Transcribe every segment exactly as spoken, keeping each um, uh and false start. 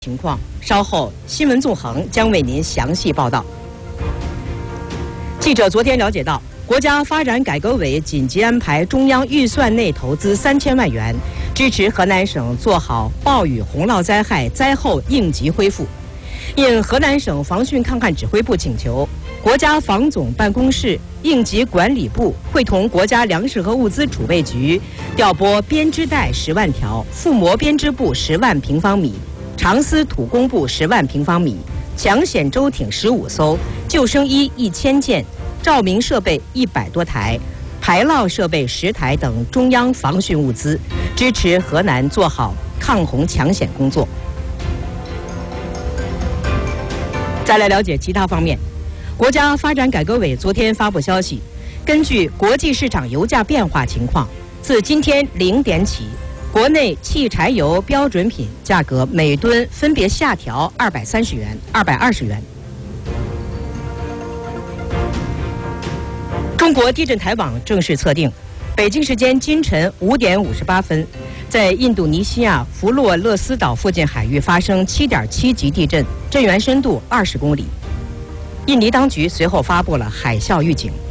情况，稍后新闻纵横将为您详细报道。记者昨天了解到，国家发展改革委紧急安排中央预算内投资三千万元，支持河南省做好暴雨洪涝灾害灾后应急恢复。应河南省防汛抗旱指挥部请求，国家防总办公室应急管理部会同国家粮食和物资储备局调拨编织袋十万条、覆膜编织布十万平方米、长丝土工布十万平方米、抢险舟艇十五艘、救生衣一千件、照明设备一百多台、排涝设备十台等中央防汛物资，支持河南做好抗洪抢险工作。再来了解其他方面，国家发展改革委昨天发布消息，根据国际市场油价变化情况，自今天零点起，国内汽柴油标准品价格每吨分别下调二百三十元、二百二十元。中国地震台网正式测定，北京时间今晨五点五十八分，在印度尼西亚弗洛勒斯岛附近海域发生七点七级地震，震源深度二十公里。印尼当局随后发布了海啸预警。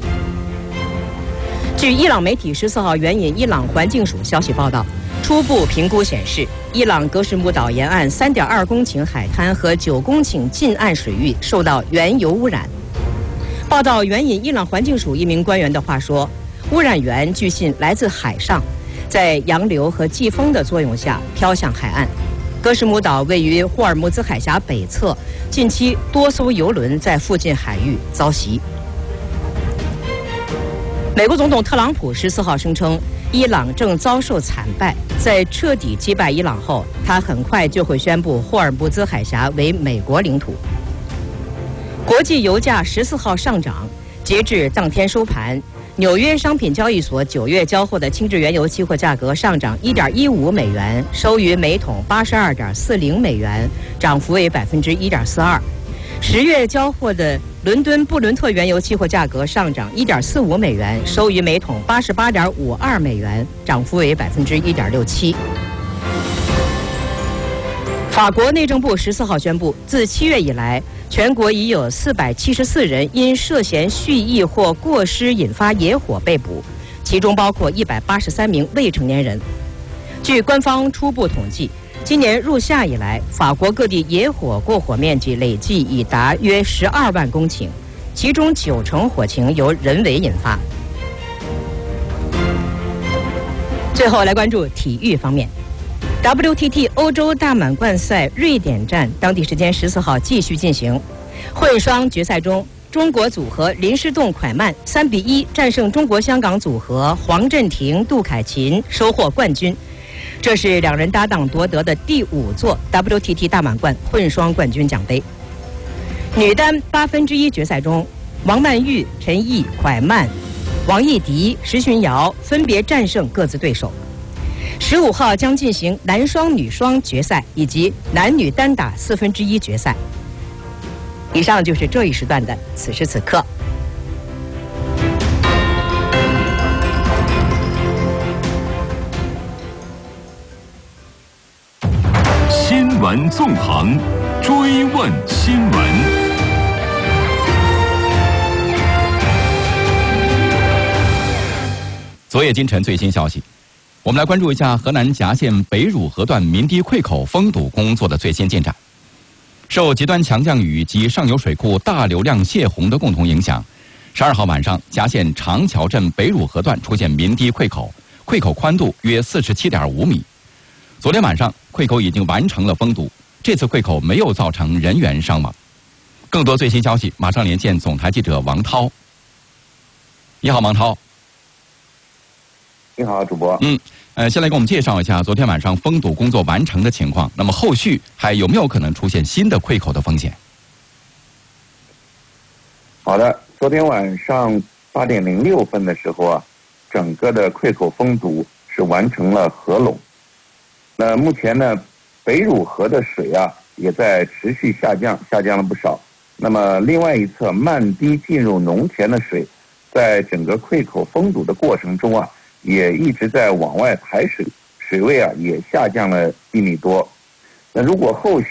据伊朗媒体十四号援引伊朗环境署消息报道，初步评估显示，伊朗格什木岛沿岸三点二公顷海滩和九公顷近岸水域受到原油污染。报道援引伊朗环境署一名官员的话说，污染源据信来自海上，在洋流和季风的作用下飘向海岸。格什木岛位于霍尔木兹海峡北侧，近期多艘油轮在附近海域遭袭。美国总统特朗普十四号声称，伊朗正遭受惨败，在彻底击败伊朗后，他很快就会宣布霍尔木兹海峡为美国领土。国际油价十四号上涨，截至当天收盘，纽约商品交易所九月交货的轻质原油期货价格上涨一点一五美元，收于每桶八十二点四零美元，涨幅为百分之一点四二。十月交货的伦敦布伦特原油期货价格上涨一点四五美元，收于每桶八十八点五二美元，涨幅为百分之一点六七。法国内政部十四号宣布，自七月以来，全国已有四百七十四人因涉嫌蓄意或过失引发野火被捕，其中包括一百八十三名未成年人。据官方初步统计，今年入夏以来，法国各地野火过火面积累计已达约十二万公顷，其中九成火情由人为引发。最后来关注体育方面。W T T 欧洲大满贯赛瑞典站当地时间十四号继续进行，混双决赛中，中国组合林诗栋、蒯曼三比一战胜中国香港组合黄镇廷、杜凯琴，收获冠军。这是两人搭档夺得的第五座 W T T 大满贯混双冠军奖杯。女单八分之一决赛中，王曼玉、陈毅、蒯曼、王艺迪、石巡瑶分别战胜各自对手。十五号将进行男双、女双决赛以及男女单打四分之一决赛。以上就是这一时段的此时此刻。 新闻纵横，追问新闻。 昨夜今晨最新消息。我们来关注一下河南夹县北汝河段鸣堤溃口封堵工作的最新进展。受极端强降雨及上游水库大流量泄洪的共同影响，十二号晚上，夹县长桥镇北汝河段出现鸣堤溃口，溃口宽度约四十七点五米。昨天晚上，溃口已经完成了封堵，这次溃口没有造成人员伤亡。更多最新消息，马上连线总台记者王涛。你好，王涛。 你好，主播。 嗯，呃，先来给我们介绍一下昨天晚上封堵工作完成的情况。那么后续还有没有可能出现新的溃口的风险？ 好的，昨天晚上八点零六分的时候啊，整个的溃口封堵是完成了合拢。那目前呢，北汝河的水啊也在持续下降，下降了不少。那么另外一侧漫堤进入农田的水，在整个溃口封堵的过程中啊，也一直在往外排水，水位啊也下降了一米多。 那如果后